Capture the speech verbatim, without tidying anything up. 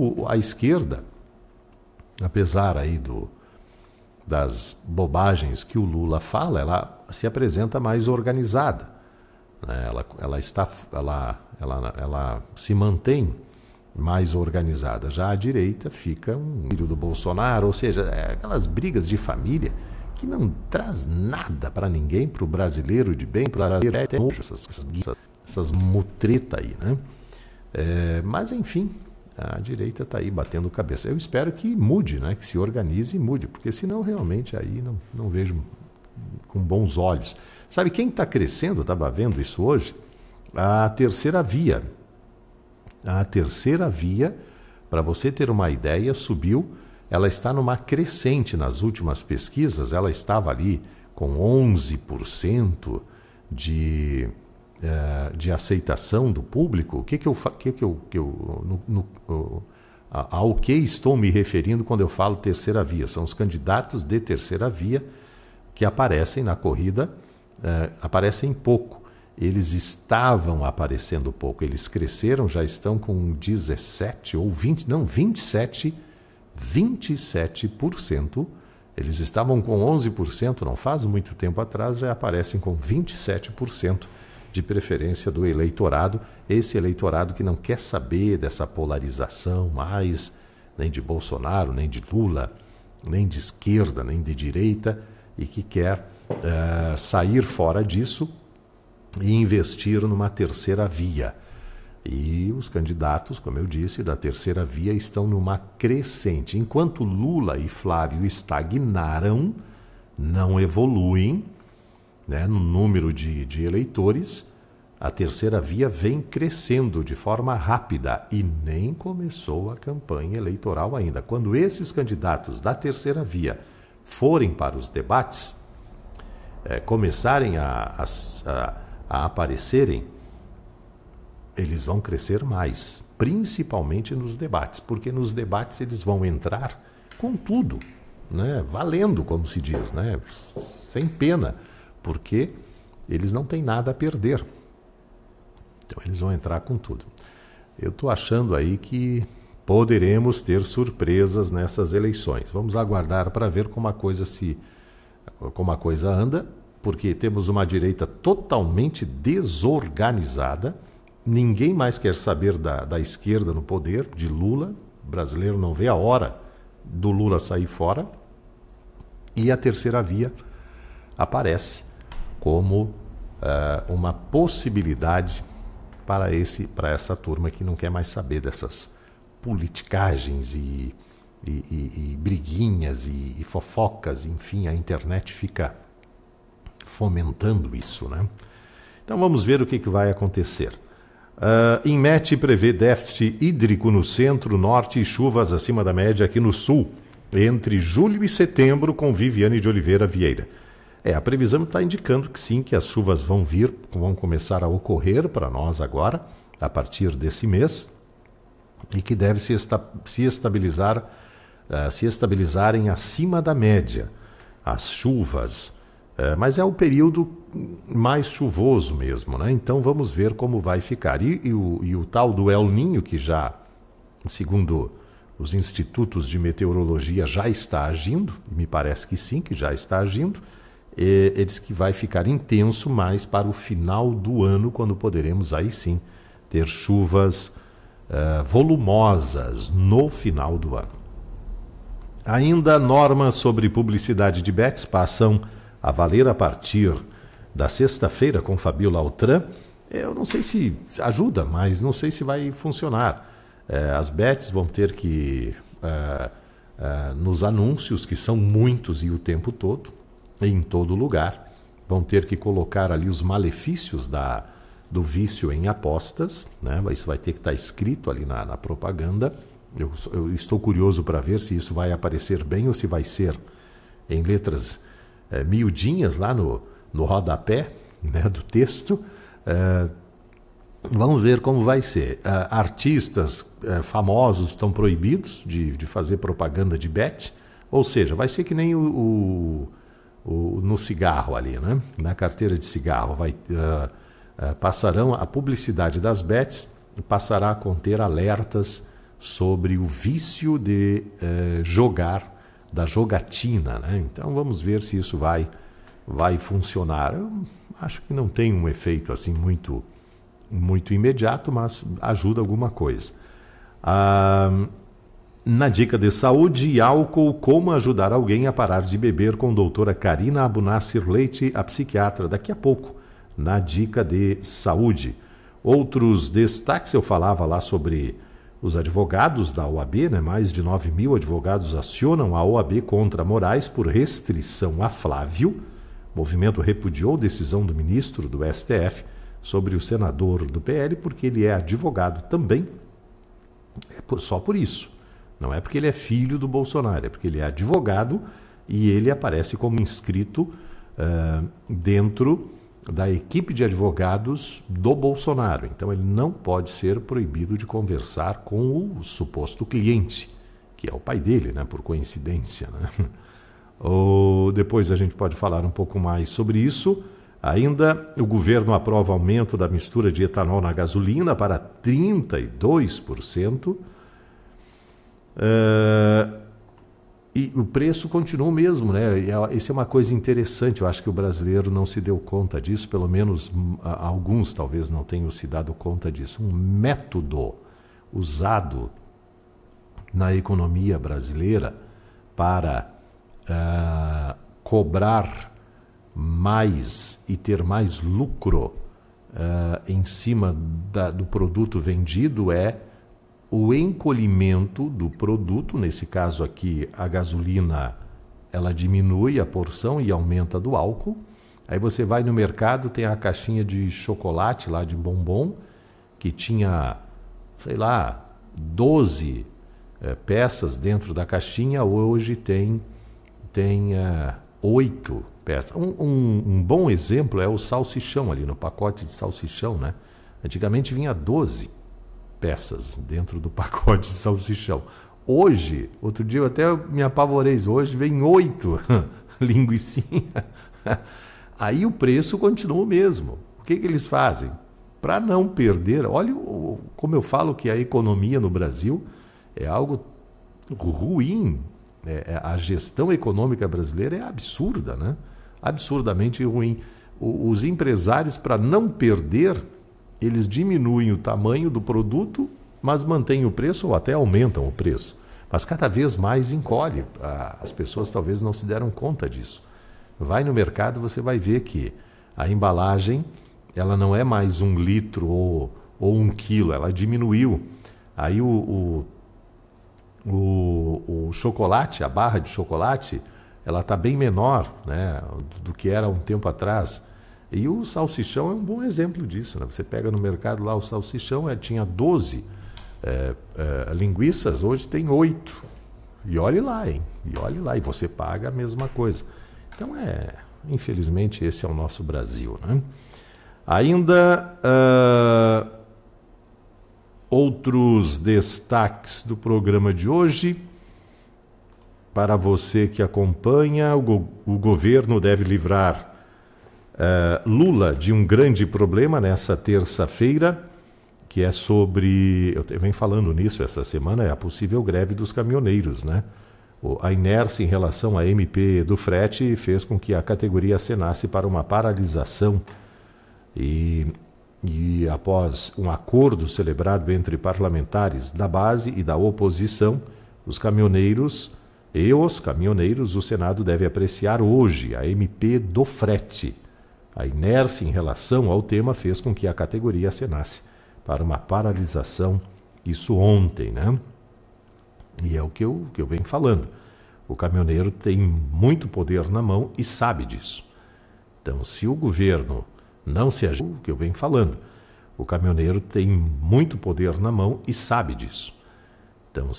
o, a esquerda, apesar aí do, das bobagens que o Lula fala, ela se apresenta mais organizada, né? Ela, ela, está, ela, ela, ela se mantém mais organizada. Já a direita fica um filho do Bolsonaro, ou seja, é aquelas brigas de família que não traz nada para ninguém, para o brasileiro de bem, para essas, essas, essas mutretas aí, né? É, mas enfim, a direita está aí batendo cabeça. Eu espero que mude, né? Que se organize e mude, porque senão realmente aí não, não vejo com bons olhos. Sabe quem está crescendo? Estava vendo isso hoje? A terceira via. A terceira via, para você ter uma ideia, subiu, ela está numa crescente nas últimas pesquisas, ela estava ali com onze por cento de, uh, de aceitação do público. O que que eu, que que eu, que eu no, no, uh, ao que estou me referindo quando eu falo terceira via? São os candidatos de terceira via que aparecem na corrida, uh, aparecem pouco. Eles estavam aparecendo pouco, eles cresceram, já estão com dezessete ou vinte, não, vinte e sete, vinte e sete por cento. Eles estavam com onze por cento, não faz muito tempo atrás, já aparecem com vinte e sete por cento de preferência do eleitorado. Esse eleitorado que não quer saber dessa polarização mais, nem de Bolsonaro, nem de Lula, nem de esquerda, nem de direita, e que quer uh, sair fora disso e investir numa terceira via. E os candidatos, como eu disse, da terceira via estão numa crescente. Enquanto Lula e Flávio estagnaram, não evoluem, né, no número de, de eleitores, a terceira via vem crescendo de forma rápida e nem começou a campanha eleitoral ainda. Quando esses candidatos da terceira via forem para os debates, é, começarem a, a, a a aparecerem, eles vão crescer mais, principalmente nos debates, porque nos debates eles vão entrar com tudo, né? Valendo, como se diz, né? Sem pena, porque eles não têm nada a perder. Então eles vão entrar com tudo. Eu estou achando aí que poderemos ter surpresas nessas eleições. Vamos aguardar para ver como a coisa se, como a coisa anda, porque temos uma direita totalmente desorganizada, ninguém mais quer saber da, da esquerda no poder, de Lula, o brasileiro não vê a hora do Lula sair fora, e a terceira via aparece como uh, uma possibilidade para, esse, para essa turma que não quer mais saber dessas politicagens e, e, e, e briguinhas e, e fofocas, enfim, a internet fica fomentando isso, né? Então vamos ver o que, que vai acontecer. Uh, INMET prevê déficit hídrico no centro, norte e chuvas acima da média aqui no sul, entre julho e setembro, com Viviane de Oliveira Vieira. É, a previsão está indicando que sim, que as chuvas vão vir, vão começar a ocorrer para nós agora, a partir desse mês, e que deve se, esta, se estabilizar, uh, se estabilizarem acima da média, as chuvas. É, mas é o período mais chuvoso mesmo, né? Então vamos ver como vai ficar. E, e, o, e o tal do El Niño, que já, segundo os institutos de meteorologia, já está agindo, me parece que sim, que já está agindo, e, ele diz que vai ficar intenso mais para o final do ano, quando poderemos aí sim ter chuvas uh, volumosas no final do ano. Ainda normas sobre publicidade de bets passam a valer a partir da sexta-feira com Fabiola Altran. Eu não sei se ajuda, mas não sei se vai funcionar. É, as bets vão ter que, é, é, nos anúncios, que são muitos e o tempo todo, em todo lugar, vão ter que colocar ali os malefícios da, do vício em apostas, né? Isso vai ter que estar escrito ali na, na propaganda. Eu, eu estou curioso para ver se isso vai aparecer bem ou se vai ser em letras É, miudinhas lá no, no rodapé, né, do texto. É, vamos ver como vai ser. É, artistas é, famosos estão proibidos de, de fazer propaganda de bet, ou seja, vai ser que nem o, o, o, no cigarro ali, né? Na carteira de cigarro. Vai, uh, uh, passarão a publicidade das bets passará a conter alertas sobre o vício de eh, jogar, da jogatina, né? Então vamos ver se isso vai, vai funcionar. Eu acho que não tem um efeito assim muito, muito imediato, mas ajuda alguma coisa. Ah, na dica de saúde e álcool, como ajudar alguém a parar de beber, com a doutora Karina Abunassir Leite, a psiquiatra, daqui a pouco, na dica de saúde. Outros destaques, eu falava lá sobre os advogados da O A B, né? Mais de nove mil advogados acionam a O A B contra Moraes por restrição a Flávio. O movimento repudiou decisão do ministro do S T F sobre o senador do P L, porque ele é advogado também, é por, só por isso. Não é porque ele é filho do Bolsonaro, é porque ele é advogado e ele aparece como inscrito uh, dentro da equipe de advogados do Bolsonaro. Então ele não pode ser proibido de conversar com o suposto cliente, que é o pai dele, né, por coincidência, né? Ou depois a gente pode falar um pouco mais sobre isso. Ainda, o governo aprova aumento da mistura de etanol na gasolina para trinta e dois por cento. Uh, e o preço continua o mesmo, né? E isso é uma coisa interessante. Eu acho que o brasileiro não se deu conta disso, pelo menos alguns talvez não tenham se dado conta disso. Um método usado na economia brasileira para uh, cobrar mais e ter mais lucro uh, em cima da, do produto vendido é o encolhimento do produto. Nesse caso aqui, a gasolina, ela diminui a porção e aumenta do álcool. Aí você vai no mercado, tem a caixinha de chocolate lá, de bombom, que tinha, sei lá, doze é, peças dentro da caixinha, hoje tem, tem é, oito peças. Um, um, um bom exemplo é o salsichão ali, no pacote de salsichão, né? Antigamente vinha doze peças dentro do pacote de salsichão. Hoje, outro dia eu até me apavorei, hoje vem oito linguicinha. Aí o preço continua o mesmo. O que, que eles fazem? Para não perder, olha o, como eu falo que a economia no Brasil é algo ruim. É, a gestão econômica brasileira é absurda, né? Absurdamente ruim. O, os empresários, para não perder, eles diminuem o tamanho do produto, mas mantêm o preço ou até aumentam o preço. Mas cada vez mais encolhe. As pessoas talvez não se deram conta disso. Vai no mercado, você vai ver que a embalagem, ela não é mais um litro ou, ou um quilo, ela diminuiu. Aí o, o, o, o chocolate, a barra de chocolate, ela está bem menor, né, do, do que era um tempo atrás. E o salsichão é um bom exemplo disso, né? Você pega no mercado lá o salsichão, é, tinha doze é, é, linguiças, hoje tem oito. E olhe lá, hein? E olhe lá, e você paga a mesma coisa. Então, é, infelizmente, esse é o nosso Brasil, né? Ainda uh, outros destaques do programa de hoje. Para você que acompanha, o, go- o governo deve livrar Uh, Lula de um grande problema nessa terça-feira, que é sobre, eu venho falando nisso essa semana, é a possível greve dos caminhoneiros, né? O, a inércia em relação à M P do frete fez com que a categoria acenasse para uma paralisação e, e após um acordo celebrado entre parlamentares da base e da oposição, os caminhoneiros e os caminhoneiros, o Senado deve apreciar hoje a M P do frete. A inércia em relação ao tema fez com que a categoria acenasse para uma paralisação, isso ontem, né? E é o que eu, que eu venho falando. O caminhoneiro tem muito poder na mão e sabe disso. Então, se o governo não se ajuda, o que eu venho falando, o caminhoneiro tem muito poder na mão e sabe disso. Então,